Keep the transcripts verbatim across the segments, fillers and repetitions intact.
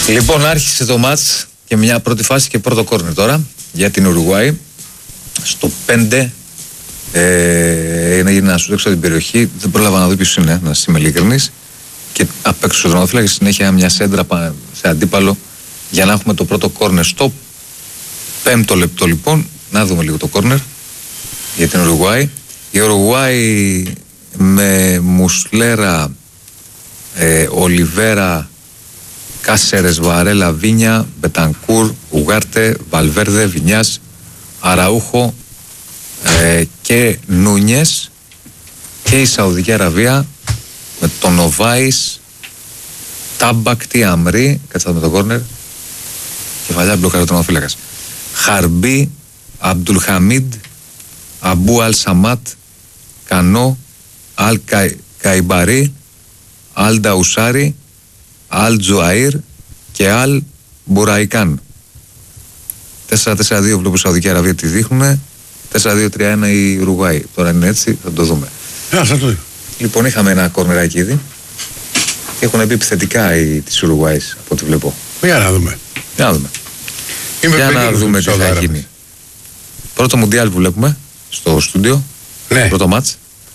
Λοιπόν, άρχισε το μάτς και μια πρώτη φάση και πρώτο κόρνερ τώρα για την Ουρουγουάη. Στο πέντε ε, είναι να σου δείξω την περιοχή. Δεν πρόλαβα να δω ποιος είναι, να είμαι ειλικρινής. Και απ' έξω στον τερματοφύλακα και συνέχεια μια σέντρα σε αντίπαλο για να έχουμε το πρώτο κόρνερ. Στο πέμπτο λεπτό λοιπόν, να δούμε λίγο το κόρνερ για την Ουρουγουάη. Η Ουρουγουάη με Μουσλέρα, ε, Ολιβέρα, Κάσερες, Βαρέλα, Βίνια, Μπετανκούρ, Ουγάρτε, Βαλβέρδε, Βινιάς, Αραούχο ε, και Νούνιες, και η Σαουδική Αραβία με τον Νοβάης, Τάμπακτη, Αμρή, κάτσε με το κόρνερ, κεφαλιά μπλοκάρει ο τερματοφύλακας, Χαρμπή, Αμπτουλχαμίντ, Αμπού Αλ Σαμάτ, Κανό, Αλ Καϊμπαρί, Αλ Νταουσάρι, Αλ Τζουαΐρ και Αλ Μπουραϊκάν. τέσσερα τέσσερα δύο βλέπω η Σαουδική Αραβία τη δείχνουν, τέσσερα δύο τρία ένα η Ουρουγουάη. Τώρα είναι έτσι, θα το δούμε. Yeah, θα το δούμε. Λοιπόν, είχαμε ένα κορνεράκι ήδη και έχουν μπει επιθετικά οι της Ουρουγουάης από ό,τι βλέπω. Για να δούμε. Για να δούμε. Είμαι Για να δούμε τι θα γίνει. Πρώτο Μουντιάλ που βλέπουμε στο στούντιο. Ναι. Πρώτο μάτς.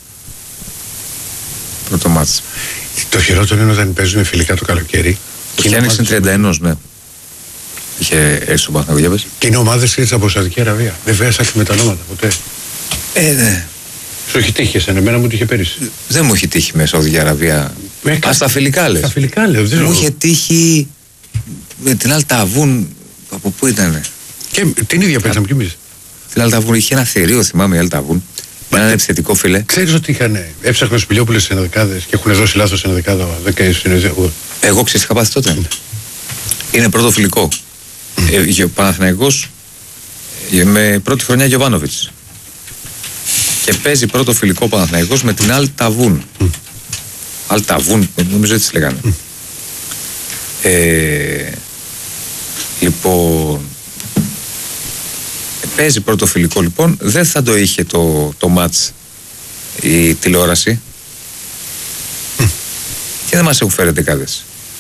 Πρώτο μάτς. Το χειρότερο είναι όταν παίζουν φιλικά το καλοκαίρι. Και η Άνοιξη είναι τριάντα ένα, ναι. Είχε έρθει στον Παναθηναϊκό. Και είναι ομάδες έτσι από Σαουδική Αραβία. Δεν βέβαια άρχισε με τα ονόματα ποτέ. Ε, ναι. Σου έχει τύχει εσένα, εμένα μου τύχε πέρυσι. Δεν μου έχει τύχει με Σαουδική Αραβία. Α, στα φιλικά λες. Στα φιλικά λέω. Δεν μου είχε τύχει με την Αλταβούν. Από πού ήτανε. Και την ίδια παίζαμε κι εμείς. Την Αλταβούν είχε ένα θηρίο, θυμάμαι, η Αλταβούν. Με έναν επιθετικό φίλε. Ξέρεις ότι είχαν έψαχνε Σπηλιόπουλες στις ενδεκάδες και έχουν δώσει λάθος ενδεκάδα. Εγώ ξέρεις, είχα πάθει τότε. Mm. Είναι πρώτο φιλικό. Mm. Ε, Παναθηναϊκός με πρώτη χρονιά Γιοβάνοβιτς. Και παίζει πρώτο φιλικό Παναθηναϊκός με την Αλταβούν. Mm. Αλταβούν, νομίζω έτσι λέγανε. Mm. Ε, λοιπόν, παίζει πρώτο φιλικό λοιπόν, δεν θα το είχε το, το μάτς η τηλεόραση mm. και δεν μας έχουν φέρει δεκάδες.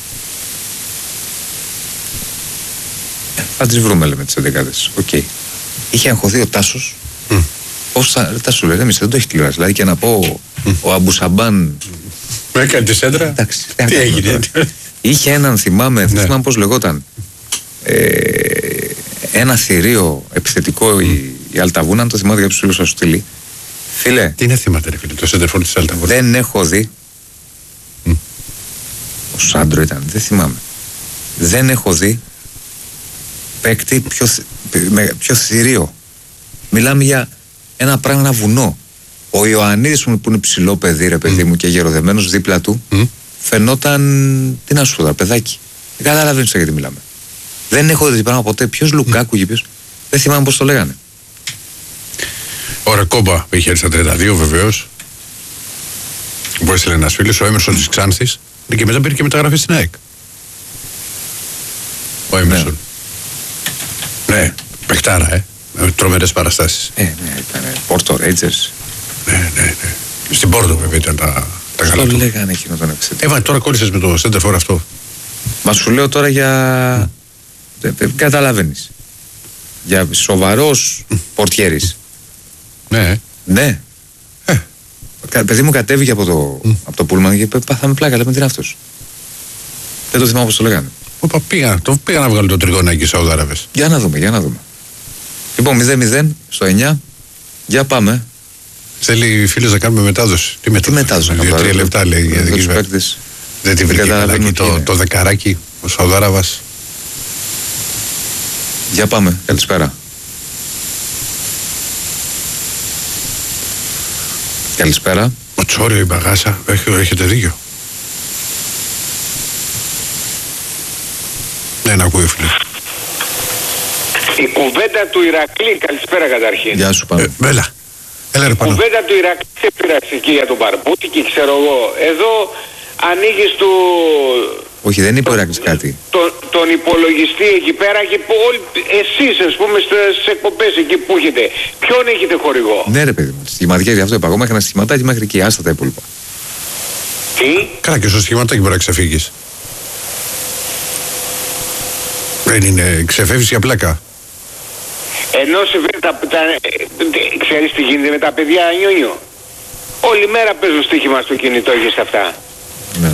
Θα τις βρούμε, λέμε, τις δεκάδες. Οκ. Okay. Είχε αγχωθεί ο Τάσος. Mm. Πώς θα, Τάσο λέει, εμείς δεν το έχει τηλεόραση. Δηλαδή και να πω mm. ο Αμπουσαμπάν. Με έκανε τη σέντρα. Εντάξει. Τι έγινε. Είχε έναν, θυμάμαι, δεν θυμάμαι πώς λεγόταν. Ε, ένα θηρίο επιθετικό mm. η, η Αλταβούν, αν το θυμάται για τους φίλους θα σου στείλει. Φίλε. Τι είναι θύματα, ρε φίλε, το σέντερφορ της Αλταβούν. Δεν έχω δει. Mm. Ο Σάντρο ήταν, δεν θυμάμαι. Δεν έχω δει παίκτη πιο, πιο θηρίο. Μιλάμε για ένα πράγμα, ένα βουνό. Ο Ιωαννίδης που είναι ψηλό παιδί, ρε παιδί mm. μου, και γεροδεμένος δίπλα του, mm. φαινόταν. Τι να σου πω, παιδάκι. Δεν καταλαβαίνεις γιατί μιλάμε. Δεν έχω δει πράγμα ποτέ. Ποιος Λουκάκου και ποιος. Δεν θυμάμαι πώς το λέγανε. Ο Ρεκόμπα που είχε έρθει στα τριάντα δύο βεβαίως. Μπορεί να ένα φίλο, ο Έμερσον της Ξάνθης. Και μετά πήρε και μεταγραφή στην ΑΕΚ. Ο Έμερσον. Ναι, ναι, παιχτάρα, ε. Με τρομερές παραστάσεις. Ε, ναι, ήταν Πόρτο Ρέιτζερς. Ναι, ναι, ναι. Στην Πόρτο βέβαια ήταν τα, τα καλά του. Το λέγανε εκείνο τον επιθετικό. Έβα, τώρα κόλλησες με το σέντερφορ αυτό. Μα σου λέω τώρα για. Mm. Δεν καταλαβαίνεις. Για σοβαρός mm. πορτιέρης. Ναι. Ναι. Ε. Παιδί μου κατέβηκε από το, mm. από το πούλμαν και πάθαμε πλάκα. Λέμε τι είναι αυτός. Δεν το θυμάμαι πώς το λέγανε. Οπα, πήγα, το πήγα να βγάλω το τριγωνάκι οι Σαουδάραβες. Για να δούμε, για να δούμε. Λοιπόν, μηδέν μηδέν στο εννιά. Για πάμε. Θέλει φίλος να κάνουμε μετάδοση. Τι μετάδοση. Τι μετάδοση να κάνουμε. Δύο-τρία λεπτά λέει για δική παίκτες. Δεν τη βρήκε καλά το, το δεκαράκι, ο Σαουδάραβας. Για πάμε, καλησπέρα. Καλησπέρα. Ο Τσόριο, η Μπαγάσα, έχετε δίκιο. Ναι, να ακούει φίλε. Η κουβέντα του Ηρακλή, καλησπέρα καταρχήν. Γεια σου πάμε. Ε, Βέλα. Έλα, ρε, η κουβέντα του Ηρακλή δεν πειράζει εκεί για τον Μπαρμπούτη και ξέρω εγώ. Εδώ ανοίγεις του... Όχι, δεν είπε ο Ηρακλής κάτι. Τον, τον υπολογιστή εκεί πέρα και όλοι, εσείς ας πούμε στις εκπομπές εκεί που έχετε, ποιον έχετε χορηγό. Ναι ρε παιδί μου, σχηματικές, γι' αυτό είπα. Εγώ μέχρι ένα σχηματάκι μέχρι εκεί, άστα τα υπόλοιπα. Τι? Καλά, και στο σχηματάκι μπορεί να ξεφύγεις. Δεν είναι, ξεφεύγεις για πλάκα. Ενώ συμβαίνει τα, τα, ξέρεις τι γίνεται με τα παιδιά Νιόνιο. Όλη μέρα παίζουν στοίχημα στο κινητό και σε αυτά. Ναι.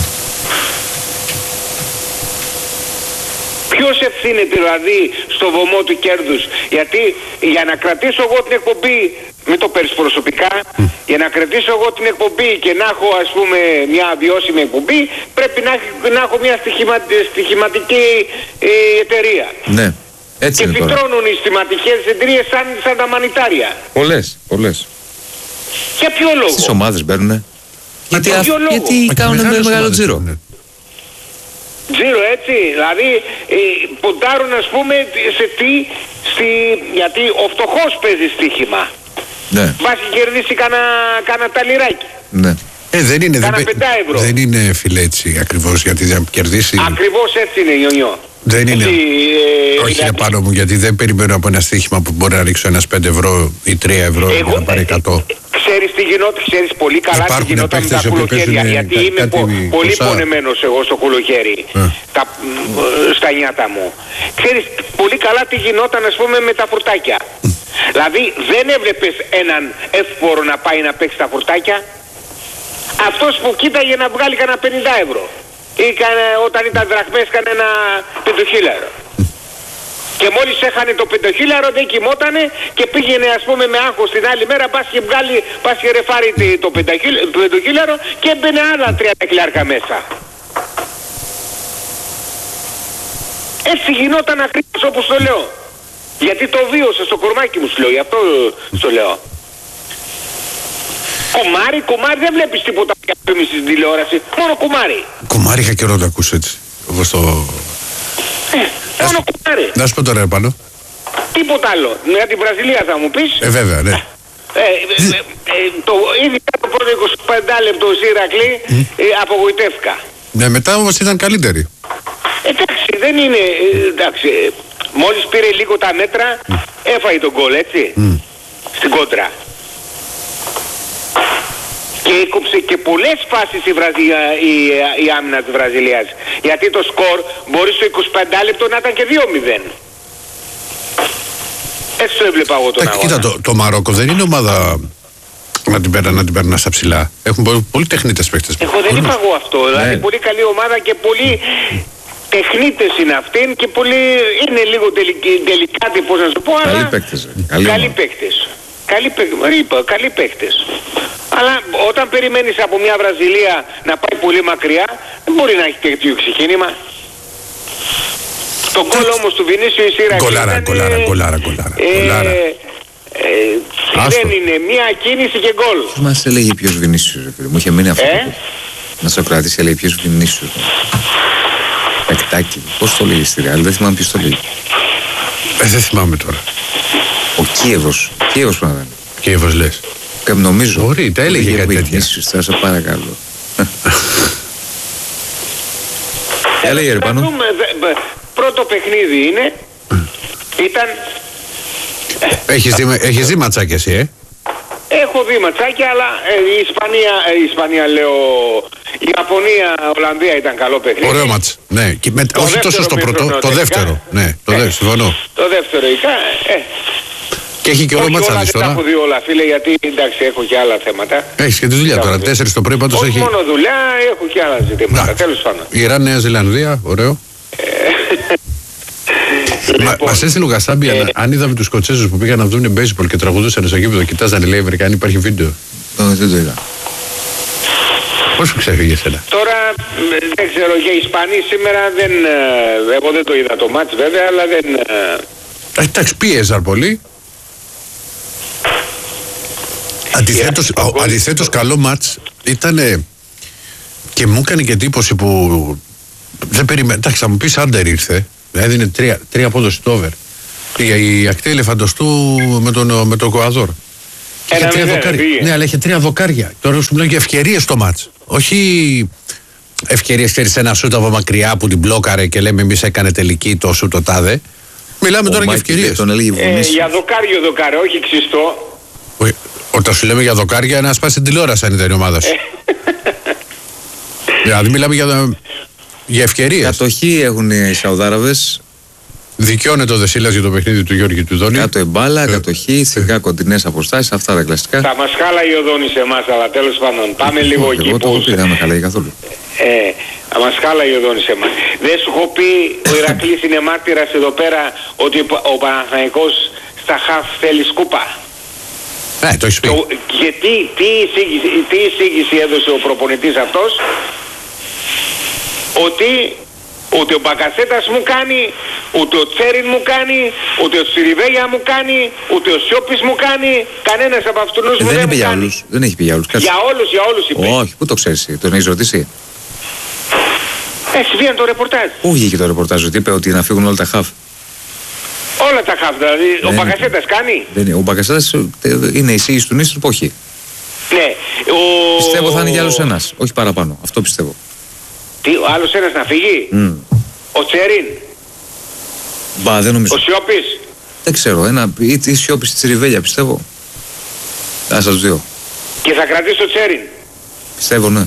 Ποιος ευθύνεται δηλαδή στο βωμό του κέρδους? Γιατί για να κρατήσω εγώ την εκπομπή, μην το παίρνεις προσωπικά, mm. για να κρατήσω εγώ την εκπομπή και να έχω ας πούμε μια βιώσιμη εκπομπή, πρέπει να, να έχω μια στοιχημα, στοιχηματική ε, εταιρεία. Ναι, έτσι και είναι τώρα. φυτρώνουν οι στοιχηματικές εταιρείες σαν, σαν τα μανιτάρια. Πολλές, πολλές. Για ποιο λόγο? Στις ομάδες μπαίνουνε. Γιατί, για ποιο λόγο? γιατί κάνουν μεγάλο τζίρο. Τζίρο, έτσι, δηλαδή ε, ποντάρουν ας πούμε σε τι, στη, γιατί ο φτωχός παίζει στοίχημα. Ναι. Βάσει κερδίσει κάνα, κάνα ταλιράκι. Ναι. Ε, δεν είναι, κάνα δεν, πεντά ευρώ. δεν είναι φίλε έτσι ακριβώς, γιατί δεν κερδίσει. Ακριβώς έτσι είναι, Ιωνιό. Δεν είναι. Έτσι, ε, όχι δηλαδή, είναι πάνω μου, γιατί δεν περιμένω από ένα στοίχημα που μπορεί να ρίξω ένας πέντε ευρώ ή τρία ευρώ εγώ, για να πάρει εκατό. Ε, ε, ξέρεις τι γινόταν, ξέρεις πολύ καλά Υπάρχουν τι γινόταν με τα παίκτες κουλοχέρια. Γιατί κα- είμαι πο, πολύ ποσά. πονεμένος εγώ στο κουλοχέρι. Ε. Τα, μ, στα νιάτα μου. Ξέρεις πολύ καλά τι γινόταν ας πούμε με τα φουρτάκια. Δηλαδή δεν έβλεπες έναν εύπορο να πάει να παίξει τα φουρτάκια. Αυτός που κοίταγε να βγάλει κανένα πενήντα ευρώ. Ή κανε, όταν ήταν δραχμές κανένα πεντοχίλιαρο. Και μόλις έχανε το πεντοχίλιαρο δεν κοιμότανε και πήγαινε ας πούμε με άγχος την άλλη μέρα, πας και βγάλει, πας και ρεφάρει το πεντοχίλιαρο και έμπαινε άλλα τριάντα χιλιάρικα μέσα. Έτσι γινόταν ακριβώς όπως το λέω. Γιατί το βίωσα στο κορμάκι μου, σου λέω, γι' αυτό στο λέω. Κουμάρι, κουμάρι, δεν βλέπεις τίποτα για φήμη στην τηλεόραση, μόνο κουμάρι. Κουμάρι είχα καιρό να το ακούσω έτσι. Όπως το... Ε, μόνο κουμάρι. Να σου πω τώρα επάνω. Τίποτα άλλο. Για την Βραζιλία θα μου πεις. Ε, βέβαια, ναι. Ε, ε, ε, ε, το, ήδη το πρώτο είκοσι πέντε λεπτό Ηρακλή ε, απογοητεύτηκα. Ναι, μετά όμως ήταν καλύτερη. Εντάξει, δεν είναι, ε, εντάξει, ε, μόλις πήρε λίγο τα μέτρα, έφαγε τον γκολ, έτσι, Mm. στην κόντρα. Και έκοψε και πολλές φάσεις η, Βραζιλία, η, η άμυνα της Βραζιλίας. Γιατί το σκορ μπορεί στο είκοσι πέντε λεπτό να ήταν και δύο μηδέν. Έτσι το έβλεπα εγώ τον Τα, αγώνα. κοίτα, το, το Μαρόκο δεν είναι ομάδα να την παίρνει να την παίρνει στα ψηλά. Έχουν πολύ, πολύ τεχνίτες παίκτες. Εγώ δεν είπα εγώ αυτό. Δηλαδή πολύ καλή ομάδα και πολύ τεχνίτες είναι αυτήν και πολύ είναι λίγο τελικάτη, πώς να σου πω, Καλοί αλλά παίκτες. Καλοί καλοί ομάδα. παίκτες. Καλοί παίκτες. Είπα, καλοί παίκτες. Αλλά όταν περιμένεις από μια Βραζιλία να πάει πολύ μακριά, δεν μπορεί να έχει τέτοιο ξεκίνημα. Το γκολ όμως του Βινίσιου Ηρακλή Γκολάρα, ήταν, γκολάρα, ε, γκολάρα, γκολάρα, ε, γκολάρα. ε, Άστο. δεν είναι μία κίνηση και γκολ. Ποιος μας έλεγε ποιος Βινίσιος, ρε φίλε. Μου είχε μείνει αυτό. Ε? Να Σοκράτης έλεγε ποιος Βινίσιος. Παικτάκι. Πώς το λέγει στη Ρεάλ, δεν θυμάμαι ποιος το λέγει. Ε, δεν θυμάμαι τώρα. Ο Κίεβος. Ο Κίεβος που να ήταν. Κίεβος λες. Και νομίζω. Μπορεί, τα έλεγε κάτι τέτοια. Βινίσιος, θα σε παρακαλώ. Έλεγε ρε Θα πάνω. δούμε, δε- δε- πρώτο παιχνίδι είναι, ήταν, Έχεις δει, έχεις δει ματσάκια εσύ, ε. έχω δει ματσάκια, αλλά ε, η Ισπανία, ε, η Ισπανία λέω, η Ιαπωνία, Ολλανδία ήταν καλό παιχνίδι. Ωραίο μάτς. Ναι, και με, Το όχι τόσο δεύτερο στο μέτρο πρώτο, το νεοτελικά. δεύτερο. Ναι, το Ε, δεύτερο, συμφωνώ. Το δεύτερο είχα, ε, Και έχει και ωραίο όχι μάτς όλα να δεις δεν τα τώρα. έχω δει όλα φίλε, γιατί εντάξει έχω και άλλα θέματα. Έχεις και τη δουλειά Τα τώρα. έχω δει. Τέσσερις το πρωί πάντως Όχι έχει. μόνο δουλειά, έχω και άλλα ζητήματα, Να. τέλος πάντων. Ιράν, Νέα Ζηλανδία, ωραίο. Μα, Λοιπόν, μας έστειλε ο Γασάμπη, ε, αν, αν είδαμε τους Σκοτσέζους που πήγαν να δουν baseball και τραγουδούσαν στο γήπεδο, κοιτάζανε λέει Αμερικάνοι, υπάρχει βίντεο. Ε, Δεν το είδα. Πώς σου ξέφυγε εσένα. Τώρα ε, δεν ξέρω, για οι Ισπανοί σήμερα δεν, ε, εγώ δεν το είδα το μάτς βέβαια, αλλά δεν... ε, Ε, Εντάξει, πίεζαν πολύ. Αντιθέτως, το ο- γκολ- αντιθέτως καλό μάτς ήταν και μου έκανε και εντύπωση που δεν περίμενε. Εντάξει, θα μου πεις άντερ ήρθε. Δηλαδή είναι τρία, τρία απόδοση το over. Για η ακτή ελεφαντοστού με τον, με τον Κοαδόρ. Και είχε Ένα τρία μηδέν, δοκάρια. πήγε. Ναι, αλλά είχε τρία δοκάρια. Τώρα σου μιλάω για ευκαιρίες στο μάτς. Όχι ευκαιρίες, ξέρεις, ένα σούτ από μακριά που την μπλόκαρε και λέμε εμείς έκανε τελική το σούτ το τάδε. Μιλάμε τώρα για ευκαιρίες. Τον έλεγε Ε, Βινίσιος. για δοκάριο δοκάρε, όχι ξυστό. Όχι, όταν σου λέμε για δοκάρια, να σπάσει την τηλεόραση αν ήταν η ομάδα σου. Δηλαδή μιλάμε για, για ευκαιρίες. Κατοχή έχουν οι Σαουδάραβες. Δικαιώνεται ο Δεσίλας για το παιχνίδι του Γιώργη του Δόνη. Κάτω εμπάλα, κατοχή, σιγά κοντινές αποστάσεις, αυτά τα κλασικά. Θα μας χάλαγε ο Δόνης εμάς, αλλά τέλος πάντων. Πάμε λίγο Όχι, εκεί. εγώ το έχω πει, δεν με χαλάει καθόλου. Ε, θα μας χάλαγε ο Δόνης εμάς. Δεν σου έχω πει, ο Ηρακλής είναι μάρτυρας εδώ πέρα, ότι ο Παναθηναϊκός στα χαφ θέλει σκούπα. Ναι, το έχεις πει. Το, και τι, τι, εισήγηση, τι εισήγηση έδωσε ο προπονητής αυτός, ότι ούτε ο Μπακασέτας μου κάνει, ούτε ο Τσέριν μου κάνει, ούτε ο Σιριβέγια μου κάνει, ούτε ο Σιώπης μου κάνει, κανένας από αυτούς Ε, μου δεν δεν είπε μου για κάνει. όλους. Δεν έχει πει για όλους. Κάτσε. Για όλους, για όλους είπε. Όχι, πού το ξέρεις, εσύ, τον έχεις ρωτήσει. Έτσι βγαίνει το ρεπορτάζ. Πού βγήκε το ρεπορτάζ, ότι είπε ότι να φύγουν όλα τα χαφ. Όλα τα χαφ, δηλαδή ο Δεν Μπακασέτας κάνει. Δεν είναι. Ο Μπακασέτας είναι εισήγηση του Νίστρου, όχι. Ναι. Ο... Πιστεύω θα είναι κι άλλος ένας, όχι παραπάνω. Αυτό πιστεύω. Τι, ο άλλος ένας να φύγει. Mm. Ο Τσέριν. Μπα, δεν νομίζω. Ο Σιώπης. Δεν ξέρω, ένα ή, ή Σιώπη στη Ριβέλια πιστεύω. Άσα τους δύο. Και θα κρατήσει το Τσέριν. Πιστεύω, ναι.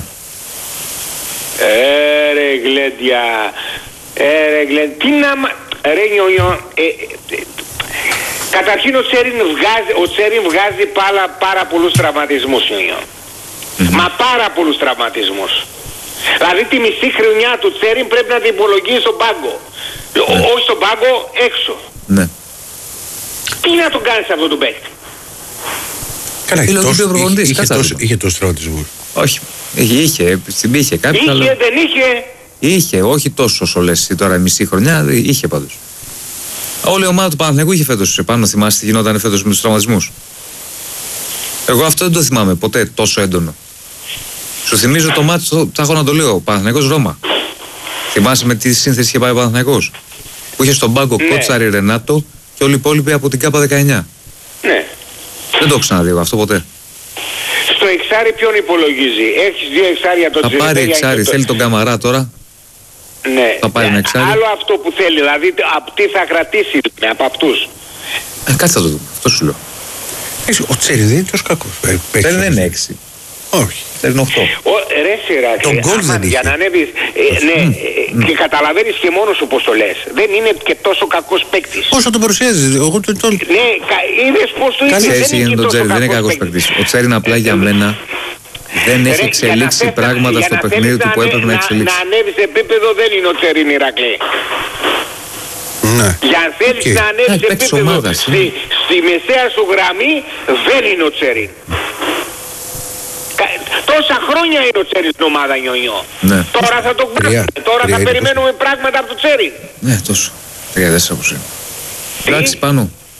Ε, ρε γλέντια. Ε, ρε γλέντια. Τι να μα... Ρε νιονιό. Ε, ε, ε, καταρχήν ο Τσέριν βγάζει, ο Τσέριν βγάζει πάρα, πάρα πολλούς τραυματισμούς, νιονιό. Mm-hmm. Μα πάρα πολλούς τραυματισμούς. Δηλαδή τη μισή χρονιά του Τσέριν πρέπει να την υπολογίσει στον πάγκο. Ναι. Όχι στον πάγκο, έξω. Ναι. Τι να τον κάνεις αυτό τον παίκτη. Καλά, είχε Είναι ο τόσο- κύριος προπονητής, είχε- είχε κάτσε τόσο- να είχε τόσο τραυματισμούς. Όχι. Είχε, είχε, στην είχε κάτι. Είχε, αλλά... δεν είχε. Είχε, όχι τόσο όσο λες εσύ τώρα μισή χρονιά, είχε πάντως. Όλη η ομάδα του Παναθηναϊκού είχε φέτος επάνω, θυμάσαι τι γινόταν φέτος με τους τραυματισμούς. Εγώ αυτό δεν το θυμάμαι ποτέ τόσο έντονο. Σου θυμίζω το μάτι, το, θα έχω να το λέω, Παναθηναϊκός Ρώμα. Θυμάσαι με τι σύνθεση είχε πάει ο Παναθηναϊκός. Που είχε στον πάγκο Ναι. Κότσαρη, Ρενάτο και όλοι οι υπόλοιποι από την ΚΑΠΑ δεκαεννιά. Ναι. Δεν το έχω ξαναδεί εγώ αυτό ποτέ. Στο εξάρι ποιον υπολογίζει. Έχεις δύο εξάρια τον Θα πάρει Τζιριδέλια εξάρι, και το- θέλει τον Καμαρά τώρα. Ναι. θα πάρει ένα εξάρι. Άλλο αυτό που θέλει, δηλαδή από τι θα κρατήσει με, από αυτούς. Ε, κάτσε θα το δούμε, αυτό σου λέω. Έχεις- Ο Τσέρι δεν είναι τόσο κακός. ε, παίκτης. Θέλει δεν είναι έξι, Όχι. θέλει οκτώ. Ο, ρε Σιράκλη, Τον γκολ άμα δεν είχε. για να ανέβεις, ε, ναι, ε, και καταλαβαίνεις και μόνος σου πως το λες. Δεν είναι και τόσο κακός παίκτης. Πώς θα τον παρουσιάζεις, εγώ το, το... Ναι, κα, είδες πως το είπες, Ξέρεις δεν τι είναι γίνεται και τον τόσο Τσέρι, δεν είναι κακός παίκτης. παίκτης. Ο Τσέρι είναι απλά για μένα δεν Ρε, έχει για να εξελίξει θες να- πράγματα για στο να παιχνίδι θέλεις του που ανέ- έπρεπε να Να εξελίξει. ανέβεις επίπεδο δεν είναι ο Τσέριν Ηρακλή. Ναι. Για αν θέλεις Οκ. να ανέβεις Ε, παίκτης επίπεδο ομάδας, στη, στη μεσαία σου γραμμή δεν είναι ο Τσέριν. Κα- Τόσα χρόνια είναι ο Τσέριν στην ομάδα, νιονιό. Ναι. Τώρα θα το Τρία. βγάλουμε. Τώρα Τρία θα είναι περιμένουμε πράγματα από το Τσέριν. Ναι, τόσο. τρία τέσσερα όπως είναι. Τι? Εντάξει, πάνω.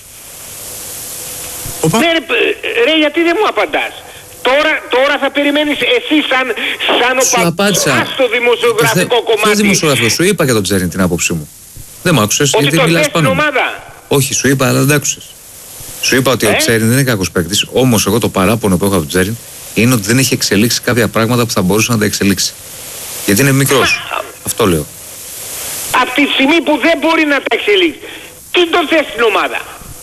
Οπα. Ναι, ρε, ρε, γιατί δεν μου απαντάς. Τώρα, τώρα θα περιμένεις εσύ σαν, σαν ο Σου απάντησα. παππούς στο δημοσιογραφικό Ποιο κομμάτι. δημοσιογραφικό, σου είπα για τον Τσέριν την άποψή μου. Δεν μ' άκουσες, Ότι γιατί το μιλάς θες στην πάνω μου. ομάδα. Όχι, σου είπα, αλλά δεν τ' άκουσες. Σου είπα ότι Ε? ο Τσέριν δεν είναι κακός παίκτης, όμως εγώ το παράπονο που έχω από τον Τσέριν είναι ότι δεν έχει εξελίξει κάποια πράγματα που θα μπορούσε να τα εξελίξει. Γιατί είναι μικρός. Αυτό λέω. Από τη στιγμή που δεν μπορεί να τα εξελίξει, τι τον θες στην ομάδα.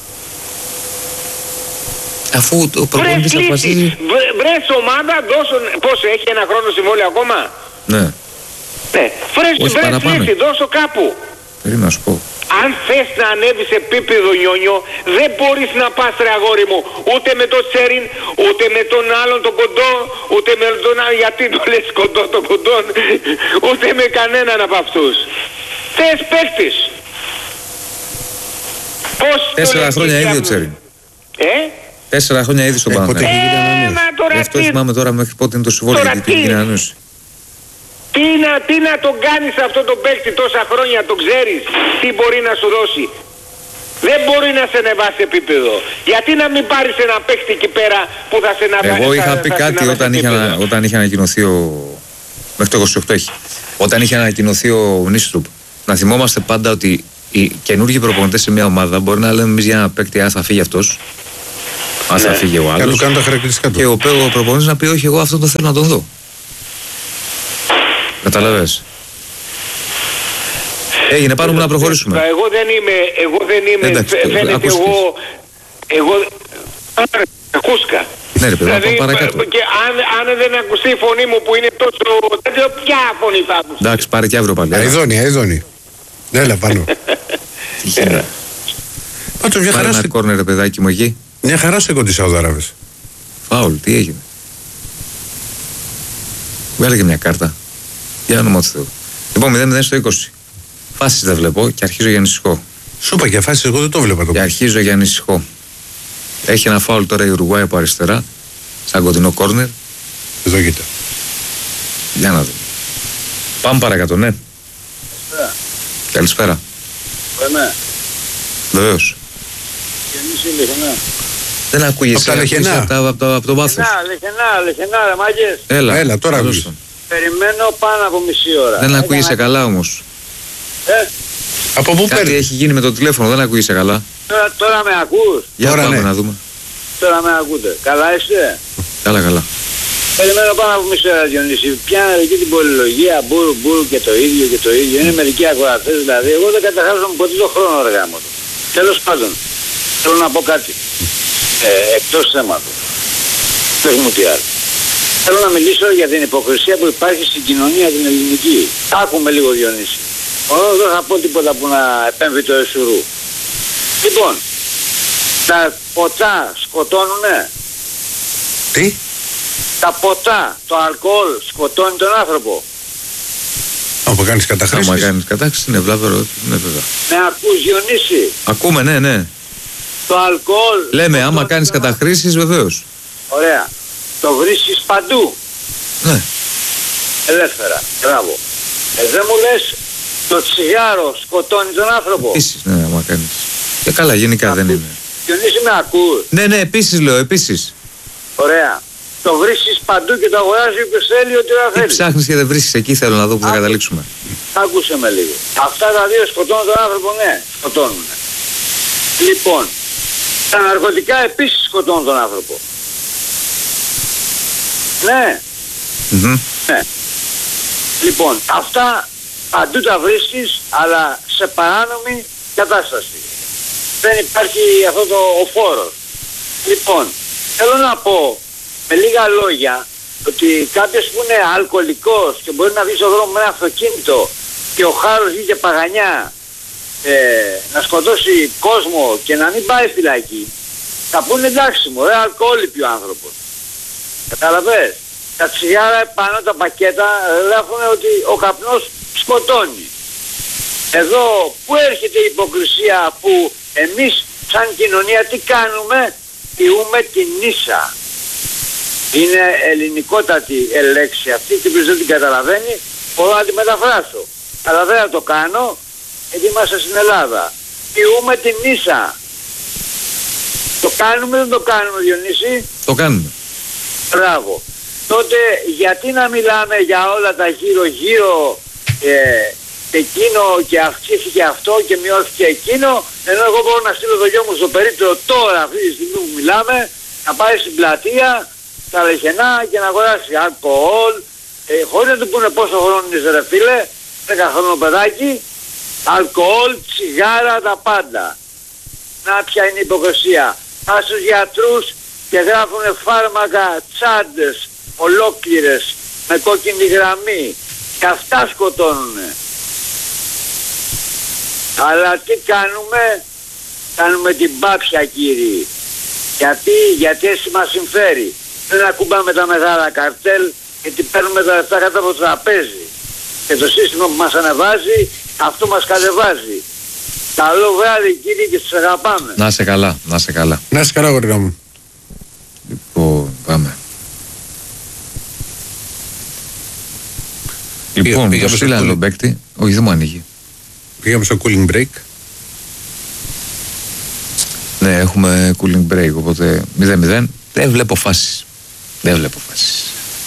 Αφού ο Βρες προπονητής λύση, αποφασίζει. βρε- βρες ομάδα, δώσω, πόσο έχει ένα χρόνο συμβόλαιο ακόμα. Ναι, Ναι, βρες, Όχι, βρες παραπάνω. λύση, δώσω κάπου. περίμενα να σου πω. Αν θες να ανέβεις επίπεδο, νιόνιο, δεν μπορείς να πας, ρε αγόρι μου, ούτε με τον Τσέριν, ούτε με τον άλλον τον κοντό, ούτε με τον άλλο, γιατί το λες κοντό τον κοντό, ούτε με κανέναν από αυτούς. Θες παίκτης. Πώς το Τέσσερα λες χρόνια εσύ ήδη ο αυτό? Τσέριν. Ε? Τέσσερα χρόνια ήδη στον Ε, ποτέ Παναθηναϊκό. έχει γίνει Ε, ανανέωση. μα τώρα Γι' αυτό τι, θυμάμαι τώρα μέχρι πότε είναι το συμβόλαιο, Τώρα γιατί τι? την ανανέωση. τι, να, τι να τον κάνεις αυτό τον παίκτη τόσα χρόνια, τον ξέρεις, τι μπορεί να σου δώσει. Δεν μπορεί να σε ανεβάσει επίπεδο. Γιατί να μην πάρεις ένα παίκτη εκεί πέρα που θα σε ανεβάσει. Εγώ είχα πει κάτι όταν είχε, ανα- όταν είχε ανακοινωθεί ο. Μέχρι το είκοσι οκτώ έχει. Όταν είχε ανακοινωθεί ο Νίστρουπ. Να θυμόμαστε πάντα ότι οι καινούργιοι προπονητές σε μια ομάδα μπορεί να λέμε εμείς για ένα παίκτη, α, θα φύγει αυτός. Α, θα Ναι. φύγει ο Και να του άλλος. κάνουν τα χαρακτηριστικά του. Και ο, ο προπονητής να πει: όχι, εγώ αυτό το θέλω να τον δω. Καταλαβες. Έγινε, πάρουμε να προχωρήσουμε. Εγώ δεν είμαι, εγώ δεν είμαι, Εντάξει, φαι- φαίνεται ακούστηκες. εγώ, εγώ, άρα, ακούστηκα. Ναι, ρε παιδί, να πάμε παρακάτω. και αν, αν δεν ακουστεί η φωνή μου που είναι τόσο, δεν ξέρω ποια φωνή θα ακουστεί. Εντάξει, πάρε και αύριο πάλι. έλα. Αιδόνη, αιδόνη. Έλα πάνω. Έλα. Πάντως μια Πάρε χαρά ένα σε, κόρνερ, ρε παιδάκι μου εκεί. μια χαρά σε κοντή Σαουδάραβες. Φάουλ, τι έγινε. Βγάλε και μια κάρτα. Για όνομα του Θεού. Λοιπόν, μηδέν μηδέν στο είκοσι. Φάσεις δεν βλέπω και αρχίζω για ανησυχώ. Σου είπα και φάσεις, εγώ δεν το βλέπα το Και αρχίζω για ανησυχώ. Έχει ένα φάουλ τώρα η Ουρουγουάη από αριστερά. Σαν κοντινό κόρνερ. Εδώ κοίτα. Για να δούμε. Πάμε παρακάτω, ναι. Καλησπέρα. Ναι. Βεβαίως. Και εμείς είναι λεχενά. Δεν ακούγεσαι. Απ' τα ακούγεσαι λεχενά. Από, τα- από, το- από το βάθος. Λεχενά, λεχενά, λεχενά ρε μάγκες. Έλα, Έλα, τώρα καλώς ακούγεσαι. τον. Περιμένω πάνω από μισή ώρα. Δεν ακούγεσαι Έκανα- καλά όμως. Ε, Από πού Κάτι παίρνει. έχει γίνει με το τηλέφωνο, δεν ακούγεσαι καλά. τώρα, τώρα με ακούς. Για Τώρα πάμε ναι. να δούμε. Τώρα με ακούτε. Καλά είστε. Καλά, καλά. Περιμένω πάνω από μισή ώρα Διονύση. Πιάνε εκεί την πολυλογία, μπούρου μπούρου και το ίδιο και το ίδιο. Είναι μερικοί ακροατές δηλαδή. Εγώ δεν καταχάζομαι ποτέ το χρόνο ρε γάμο του. Τέλος πάντων, θέλω να πω κάτι. Ε, εκτός θέματος. Πες μου τι άλλο. Θέλω να μιλήσω για την υποκρισία που υπάρχει στην κοινωνία την ελληνική. Άκουμε λίγο Διονύση. Εγώ δεν θα πω τίποτα που να επέμβει το εσουρού. Λοιπόν, τα ποτά σκοτώνουνε. Τι. Τα ποτά, το αλκοόλ σκοτώνει τον άνθρωπο. Από κάνεις Άμα καταχρήσεις. κάνεις κατάξη, είναι βλάβερο. Ναι, βέβαια. Με ακούς Διονύση. Ακούμε, ναι, ναι. Το αλκοόλ... Λέμε, άμα σκοτώνει κάνεις τον άνθρωπο. καταχρήσεις, βεβαίως. Ωραία. Το βρίσκεις παντού. Ναι. Ελεύθερα. Μπράβο. Ε, δεν μου λες το τσιγάρο σκοτώνει τον άνθρωπο. Επίσης, ναι, άμα κάνεις. Και καλά, γενικά δεν είναι. Διονύση με ακούς. Ναι, ναι, επίσης λέω, επίσης. Ωραία. Το βρίσκεις παντού και το αγοράζει όποιος θέλει ό,τι ώρα Τι θέλει. ψάχνεις και δεν βρίσκεις, εκεί θέλω να δω που θα Άκου. καταλήξουμε. Άκουσε με λίγο. Αυτά τα δύο σκοτώνουν τον άνθρωπο, ναι, σκοτώνουν. Λοιπόν, τα ναρκωτικά επίσης σκοτώνουν τον άνθρωπο. Ναι, Μμμ. ναι. Λοιπόν, αυτά παντού τα βρίσκεις, αλλά σε παράνομη κατάσταση. Δεν υπάρχει αυτό το ο φόρος. Λοιπόν, θέλω να πω με λίγα λόγια ότι κάποιος που είναι αλκοολικός και μπορεί να βγει στον δρόμο με ένα αυτοκίνητο και ο χάρος βγήκε παγανιά ε, να σκοτώσει κόσμο και να μην πάει φυλακή, θα πούνε εντάξει μωρέ, αλκοόλ πει ο άνθρωπος. Καταλαβες. Τα τσιγάρα πάνω τα πακέτα γράφουν ότι ο καπνός σκοτώνει. Εδώ που έρχεται η υποκρισία που εμείς σαν κοινωνία τι κάνουμε, πιούμε την ίσα. Είναι ελληνικότατη λέξη αυτή και ποιος δεν την καταλαβαίνει μπορώ να τη μεταφράσω. Αλλά δεν θα το κάνω γιατί είμαστε στην Ελλάδα. Πιούμε την ίσα. Το κάνουμε δεν το κάνουμε Διονύση. Το κάνουμε. Μπράβο. Τότε γιατί να μιλάμε για όλα τα γύρω γύρω ε, εκείνο και αυξήθηκε αυτό και μειώθηκε εκείνο, ενώ εγώ μπορώ να στείλω το γιο μου στο περίπτερο τώρα αυτή τη στιγμή που μιλάμε να πάει στην πλατεία στα Λεχενά και να αγοράσει αλκοόλ ε, χωρίς να του πούνε πόσο χρόνο είσαι ρε φίλε, δέκα χρόνο παιδάκι, αλκοόλ, τσιγάρα, τα πάντα. Να ποια είναι η υποκρισία. Πας στους γιατρούς και γράφουν φάρμακα τσάντες ολόκληρες με κόκκινη γραμμή και αυτά σκοτώνουνε. Αλλά τι κάνουμε, κάνουμε την πάψια κύριοι. Γιατί, γιατί έτσι μας συμφέρει. Δεν ακουμπάμε τα μεγάλα καρτέλ γιατί παίρνουμε τα λεφτά κάτω από το τραπέζι. Και το σύστημα που μας ανεβάζει αυτό μας κατεβάζει. Καλό βράδυ κύριοι και σας αγαπάμε. Να είσαι καλά, να είσαι καλά. Να είσαι καλά γοργά μου. Λοιπόν, πάμε. Λοιπόν, πήγαμε το στο στείλανε cooling. τον παίκτη. Όχι, δεν μου ανοίγει. Πήγαμε στο cooling break. Ναι, έχουμε cooling break, οπότε μηδέν μηδέν. Δεν βλέπω φάσεις. Δεν βλέπω φάσεις.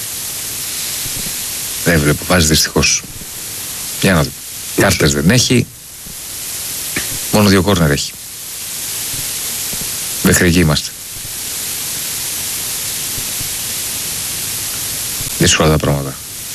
Δεν βλέπω φάσεις δυστυχώς. Για να δούμε. Κάρτες δεν έχει. Μόνο δύο κόρνερ έχει. Μέχρι εκεί είμαστε. Δύσκολα τα πράγματα.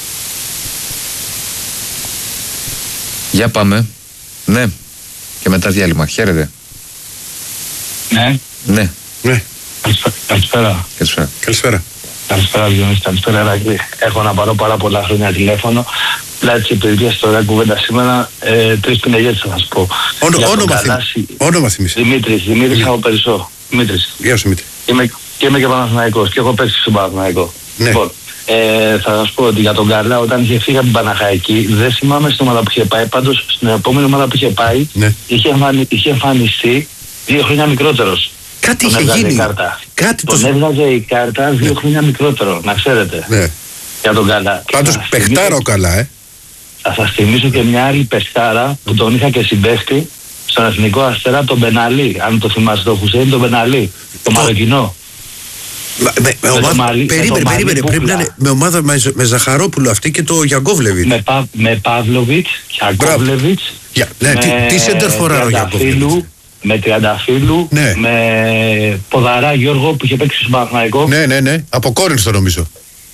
Για πάμε. Ναι. Και μετά διάλειμμα. Χαίρετε. Ναι, Ναι. Ναι, καλησπέρα. Καλησπέρα, Καλησπέρα. καλησπέρα. καλησπέρα Διονύση, καλησπέρα Ερακλή. Έχω να πάρω πάρα πολλά χρόνια τηλέφωνο. πλάτησε παιδιά στο ωραία κουβέντα σήμερα, ε, τρεις πινελιές θα σας πω. Όνο, Για τον όνομα, Καλάση- θυμ, όνομα θυμίσαι. Δημήτρης, Δημήτρης από Περισσό. Δημήτρης. Γεια σου Δημήτρη. Είμαι, και είμαι και Παναθηναϊκός και έχω παίξει στον Παναθηναϊκό. Ναι. Λοιπόν, ε, θα σας πω ότι για τον Καρλά όταν είχε φύγει από την Παναχαϊκή, δεν θυμάμαι στην ομάδα που είχε πάει, πάντως στην επόμενη ομάδα που είχε πάει, Ναι. είχε, εμφανι, είχε εμφανιστεί δύο χρόνια μικρότερος. Κάτι Τον είχε έβγαζε γίνει. η κάρτα. Κάτι Τον το... έβγαζε η κάρτα δύο χρόνια μικρότερο, να ξέρετε. Ναι. Για τον Καρλά. Πάντως Θα σας παιχτάρο θυμίσω- καλά, ε. Θα σας θυμίσω και μια άλλη παιχτάρα που τον είχα και συμπαίχτη στον Εθνικό Αστέρα, τον Μπεναλή. Αν το θυμάστε, τον Χουσέιν τον Μπεναλή. Το Μαροκινό. Με, με, με το ομάδα, μαλλί- με το περίμενε, μαλλί περίμενε. Πρέπει να μπουκλα. είναι με ομάδα με, με Ζαχαρόπουλο αυτή και το Γιαγκόβλεβιτ. Με, Πα, με Παύλοβιτς, Γιαγκόβλεβιτς, Για, ναι, τι, τι σέντερ φοράρω Γιαγκόβλεβιτ. Τριανταφύλου, με Τριανταφύλου, Ναι. με Ποδαρά Γιώργο που είχε παίξει στον Παναθηναϊκό. Ναι, ναι, ναι. Από Κόρινθο νομίζω.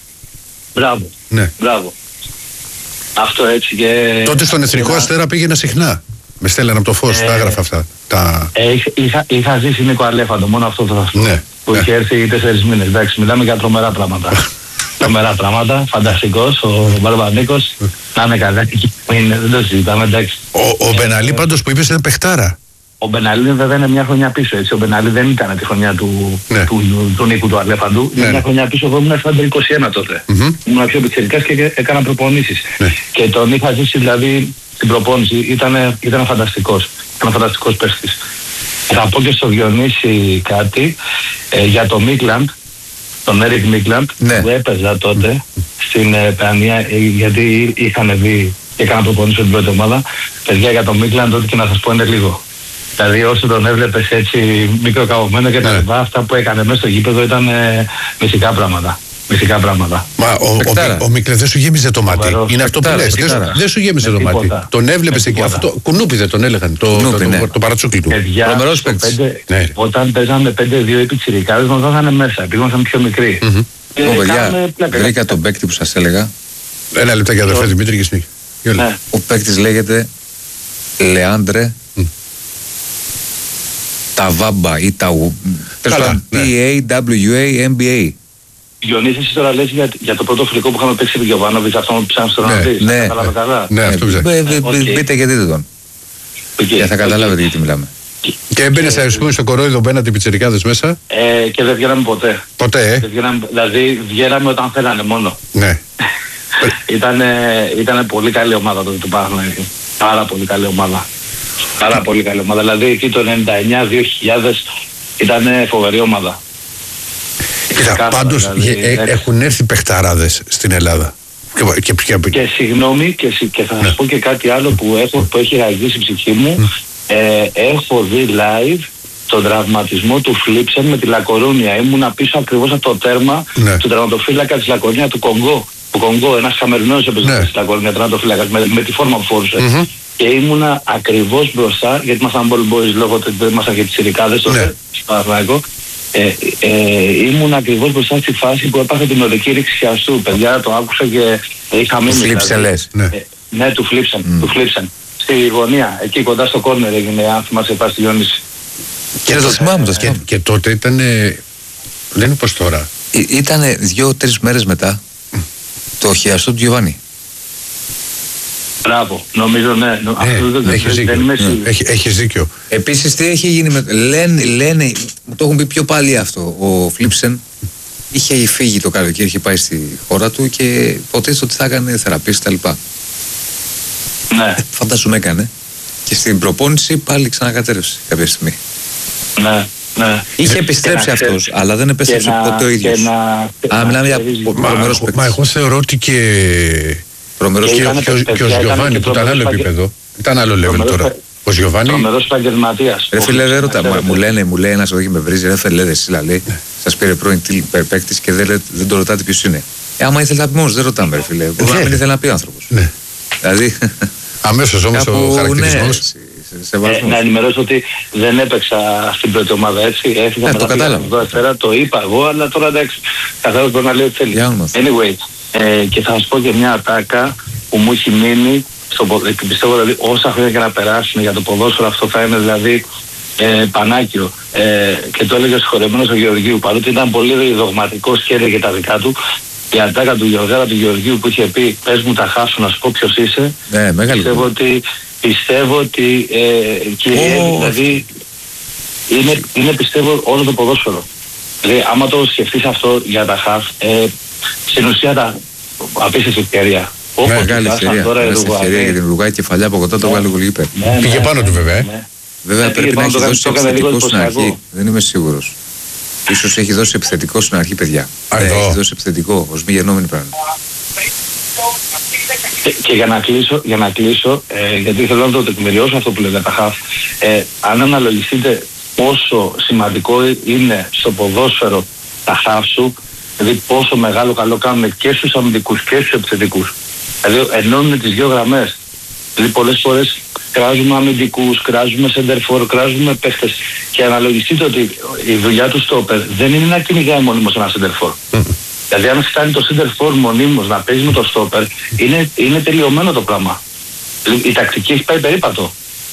Μπράβο, Ναι. μπράβο. Αυτό έτσι και... Τότε στον Εθνικό και- Αστέρα πήγαινα συχνά. Με στέλναν από το φως, Ε, τα έγραφα αυτά. Τα... Ε, είχα, είχα, είχα ζήσει Νίκο Αλέφαντο, μόνο αυτό θα σας πω. Ναι, Που ναι. είχε έρθει τέσσερις μήνες. Εντάξει, μιλάμε για τρομερά πράγματα. τρομερά πράγματα. Φανταστικός, ο Μπαρμπανίκος. Να είναι καλά. Είναι, δεν το συζητάμε, εντάξει. Ο, ο Μπεναλή πάντως που είπες ήταν παιχτάρα. Ο Μπεναλή βέβαια είναι μια χρονιά πίσω. Έτσι. Ο Μπεναλή δεν ήταν τη χρονιά του, Ναι. του, του, του Νίκου του Αλέφαντου. Ναι, Είναι μια ναι. χρονιά πίσω. Εγώ ήμουν στα είκοσι ένα τότε. Μμμ. Ήμουν πιο πιτσιρικάς και έκανα προπονήσεις. Ναι. Και τον είχα ζήσει δηλαδή στην προπόνηση. Ήταν, ήταν φανταστικός. Ήταν φανταστικός παίχτης. Θα πω και στο Διονύση κάτι ε, για το Μίκλαντ, τον Έρικ Μίκλαντ, Ναι. που έπαιζα τότε στην ε, Παιανία, ε, γιατί είχαν δει και έκανα προπονήσεις στην πρώτη ομάδα. Παιδιά, για τον Μίκλαντ, ό,τι και να σας πω είναι λίγο. Δηλαδή όσο τον έβλεπες έτσι μικροκαμωμένο και τα Ναι. λοιπά, αυτά που έκανε μέσα στο γήπεδο ήταν ε, μυστικά πράγματα. Μυστικά πράγματα. Μα ο, ο, Παιχτάρα. ο, ο Μίκλε δεν σου γέμιζε το μάτι. Φοβερός. Είναι αυτό που Παιχτάρα, λες. Δεν, σου- παιχτάρα. δεν σου γέμιζε Με το μάτι. τίποτα. Τον έβλεπες Με εκεί. τίποτα. Αυτό, κουνούπι δεν τον έλεγαν. Το, Κουνούπι, το, το, ναι. το, το παρατσούκλι του. Παιδιά, Τρομερός στο παίκτης. πέντε- Ναι. όταν παίζαμε πέντε δύο οι πιτσιρικάδες μας βάζανε μέσα, επειδή ήμασταν πιο μικροί. Μμμ. Ε, Ω, παιδιά, κάναμε πλάκα. βρήκα τον παίκτη που σας έλεγα. Ένα λεπτάκι αδερφέ Δημήτρη και συνέχεια. Για όλα. Ναι. Ο παίκτης λέγεται Λεάντρε Ταβάμπα ή Ταου. Καλά, ναι. T-A-W-A-M-B-A. Διονύση, εσύ τώρα λες για, για το πρώτο φιλικό που είχαμε παίξει με τον Γιωβάνοβιτς, αυτό που ψάχνεις τώρα Ναι, να δεις. ναι. Κατάλαβα καλά. Ναι, αυτό Ε, ψάχνει. μπε- μπε- Οκ. Μπείτε και δείτε τον. Οκ, Και θα οκ. καταλάβετε γιατί μιλάμε. Και έμπαινε στα πούμε στο κορόιδο μπαίνατε οι πιτσιρικάδες μέσα. Ε, και δεν βγαίναμε ποτέ. Ποτέ, ε. Δεν βγαίναμε, δηλαδή βγαίναμε όταν θέλανε μόνο. Ναι. Ήταν, ήταν πολύ καλή ομάδα τότε του Παναθηναϊκού. Πάρα πολύ καλή ομάδα. Πάρα πολύ καλή ομάδα. Δηλαδή εκεί το ενενήντα εννιά δύο χιλιάδες ήταν φοβερή ομάδα. Κοίτα, Ξεκάθαρα, πάντως δηλαδή, ε, ε, έτσι. έχουν έρθει παιχταράδες στην Ελλάδα. Και, και, και, Και συγγνώμη και, συ- και θα σας πω και κάτι άλλο που, έχω, που έχει ραγδίσει η ψυχή μου. Ε, έχω δει live τον τραυματισμό του Φλίψεν με τη Λακορούνια. Ήμουνα πίσω ακριβώς από το τέρμα Ναι. του τερματοφύλακα της Λακορούνια του Κονγκό. Του Κονγκό, ένας Καμερινός έπαιζε Ναι. στη Λακορούνια τερματοφύλακας με, με τη φόρμα που φορούσε. Μμμ. Και ήμουνα ακριβώς μπροστά, γιατί ήμασταν ball boys λόγω ότι δεν ήμασταν και τις σειρικάδες τότε, Ναι. στο Παναθηναϊκό. Ε, ε, ήμουν ακριβώς μπροστά στη φάση που έπαθε την οδική ρήξη χιαστού. Παιδιά, το άκουσα και είχα μείνει. Φλίψεν δηλαδή. λες. Ναι. Ε, ναι, του Φλίψεν, του Φλίψεν. Στη γωνία, εκεί κοντά στο κόρνερ έγινε, αν θυμάσαι, πάει στη Διόνυση. Και το θυμάμαι, το και, θυμάμαι. και τότε ήταν. Δεν είναι πως τώρα. Ήταν δύο-τρεις μέρες μετά το χιαστό του Γιωβάνι. Μπράβο, νομίζω ναι. νο- Ε, αυτό δεν- έχεις δεν- δίκιο. δεν είμαι Ναι. σίγουρος. Έχει- Έχεις δίκιο. Επίσης τι έχει γίνει με... Λένε, λένε, μου το έχουν πει πιο πάλι αυτό. Ο Φλίψεν είχε φύγει το καλοκαίρι, είχε πάει στη χώρα του και υποτίθεται ότι θα έκανε θεραπείες κτλ. Ναι, Φαντάζομαι έκανε. Και στην προπόνηση πάλι ξανακατέρευσε κάποια στιγμή. ναι, ναι. Είχε Και επιστρέψει να αυτός, ξέρεις- αλλά δεν επέστρεψε και να- ποτέ ο ίδιος. και να- Α, να μιλάμε για ξέρεις- πο- Μα, τρομερός μα παίκτης. εγώ θεωρώ ότι και. Τρομερός Και Και, παίκτης. ήταν ο- και, ο- και ο παιδιά, ήταν Γιωβάνι και που ήταν άλλο τρομερός επίπεδο. Ήταν άλλο level τρομερός τώρα. παι- Ο Γιωβάνι. Τρομερός επαγγελματίας. Ρε φίλε, δεν ρωτά. Ξέρετε. Μου λένε, μου λέει ένας εδώ και με βρίζει, ρε φελέδε, εσύ λέει. Σας πήρε πρώην τίλ παίκτης και δεν, λέτε- δεν το ρωτάτε ποιος είναι. Ε, άμα ήθελε να πει μόνος, δεν ρωτάμε, ρε φίλε. Μπορεί να μην ήθελε να πει ο άνθρωπος. Ναι. Δηλαδή. Αμέσως όμως ο κάπου, ναι, χαρακτηρισμός. σε- σε- Ε, σεβασμός. να ενημερώσω ότι δεν έπαιξα στην πρώτη ομάδα έτσι. Έφυγα Ε, μετά το κατάλαβα. πήγα εδώ πέρα, το είπα εγώ, αλλά τώρα εντάξει. Καθόλου μπορεί να λέει ό,τι θέλει. Για όνομα Θεού. Anyway, ε, και θα σας πω και μια ατάκα που μου έχει μείνει στο πο- και πιστεύω δηλαδή όσα χρόνια και να περάσουν για το ποδόσφαιρο αυτό θα είναι δηλαδή ε, πανάκιο. Ε, και το έλεγε ο συγχωρεμένος ο Γεωργίου, παρότι ήταν πολύ δογματικός και έλεγε τα δικά του. η ατάκα του Γεωργάρα του Γεωργίου που είχε πει πες μου τα χάσω να σου πω ποιος είσαι. Ναι, μεγάλη. Πιστεύω ότι, πιστεύω ότι ε, κυριεύει, oh. δηλαδή είναι, είναι πιστεύω όλο το ποδόσφαιρο. Δηλαδή άμα το σκεφτείς αυτό για τα χαφ, ε, στην ουσία τα απίστευτη ευκαιρία. Μεγάλη ευκαιρία. Μεγάλη ευκαιρία για την Ουρουγουάη, κεφαλιά από κοντά το βγάλει γολ. Πήγε πάνω του βέβαια. Βέβαια πρέπει να έχει δώσει επιθετικό στην αρχή. Δεν είμαι σίγουρος. Ίσως έχει δώσει επιθετικό στην αρχή, παιδιά. Ναι, έχει δώσει επιθετικό, ως μη γεννόμενη πράγμα. Και, και για να κλείσω, για να κλείσω ε, γιατί θέλω να το τεκμηριώσω αυτό που λέτε τα χαφ, ε, αν αναλογιστείτε πόσο σημαντικό είναι στο ποδόσφαιρο τα χαφ σου, δηλαδή πόσο μεγάλο καλό κάνουν και στους αμυντικούς και στους επιθετικούς. Δηλαδή ενώνουν τις δύο γραμμές. Δηλαδή πολλές φορές κράζουμε αμυντικούς, κράζουμε σεντερφόρ, κράζουμε παίχτες και αναλογιστείτε ότι η δουλειά του στόπερ δεν είναι να κυνηγάει μονίμως ένα σεντερφόρ. Δηλαδή αν φτάνει το σεντερφόρ μονίμως να παίζει με το στόπερ, είναι, είναι τελειωμένο το πράγμα. Η τακτική έχει πάει περίπατο.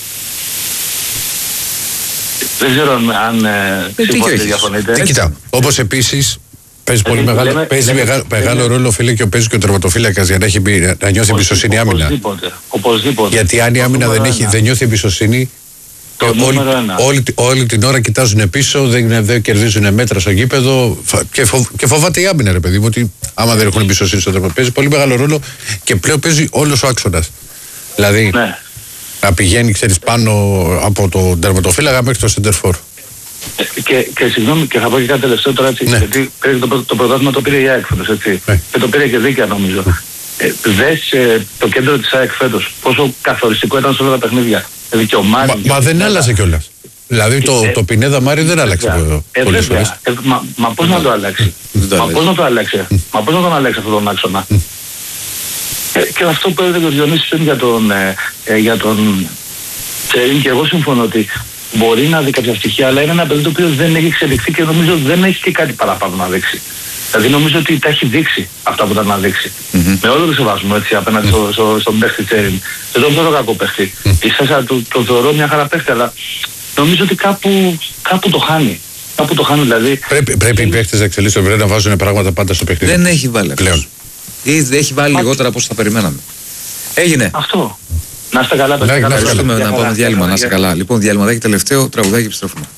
Δεν ξέρω αν συμφωνείτε, διαφωνείτε. Κοίτα, όπως επίσης παίζει πολύ μεγάλο, λέμε, παίζει λέμε, μεγάλο, λέμε, μεγάλο ρόλο, φίλε, και ο παίζει και ο τερματοφύλακας για να, έχει, να νιώθει εμπιστοσύνη άμυνα. Οπωσδήποτε, οπωσδήποτε. Γιατί αν η άμυνα δεν, έχει, δεν νιώθει εμπιστοσύνη, όλη, όλη, όλη την ώρα κοιτάζουν πίσω, δεν, δεν κερδίζουν μέτρα στο γήπεδο και, φοβ, και φοβάται η άμυνα, ρε παιδί μου, ότι άμα δεν έχουν εμπιστοσύνη στο τερματοφύλακα. Παίζει πολύ μεγάλο ρόλο και πλέον παίζει όλος ο άξονας. Δηλαδή ναι. να πηγαίνει, ξέρεις, πάνω από τον τερματοφύλακα μέχρι το σεντερφόρ. Και, και συγγνώμη, και θα πω και κάτι τελευταίο τώρα, έτσι, ναι. γιατί το, το πρωτάθλημα το πήρε η ΑΕΚ φέτος, έτσι, ναι. και το πήρε και δίκαια νομίζω. Ε, δες ε, το κέντρο της ΑΕΚ φέτος, πόσο καθοριστικό ήταν σε όλα τα παιχνίδια. Δηλαδή και ο Μάρι... Μα, μα δεν άλλαζε κιόλας. Δηλαδή το, ε, το Πινέδα Μάρι δεν άλλαξε εδώ. Ε, πολλές φορές. Ε, μα, μα πώς να το αλλάξει. Μα πώς να το αλλάξει. Μα πώς να τον αλλάξει αυτόν τον άξονα. ε, και αυτό που έλεγε ο Διονύσης για τον, ε, ε, για τον Τσέριν, και εγώ συμφωνώ ότι μπορεί να δει κάποια στοιχεία, αλλά είναι ένα παιδί το οποίο δεν έχει εξελιχθεί και νομίζω δεν έχει και κάτι παραπάνω να δείξει. Δηλαδή νομίζω ότι τα έχει δείξει αυτά που ήταν να δείξει. Mm-hmm. Με όλο το σεβασμό, έτσι, απέναντι mm-hmm. στο, στο, στον παίχτη Τσέριν. Δεν τον θεωρώ κακό παίχτη. Mm-hmm. Ίσα το, το θεωρώ μια χαρά παίχτη, αλλά νομίζω ότι κάπου, κάπου το χάνει. Κάπου το χάνει δηλαδή. Πρέπει, πρέπει οι παίχτες να εξελίσσονται, πρέπει να βάζουν πράγματα πάντα στο παιχνίδι. Δεν έχει βάλει πλέον. Ή δεν έχει βάλει Μα... λιγότερα από όσο θα περιμέναμε. Έγινε. Αυτό. Να είστε καλά, παιδιά. Να πάμε διάλειμμα, να είστε καλά. Λοιπόν, διάλειμμα, τελευταίο τραγουδάκι, επιστρέφουμε.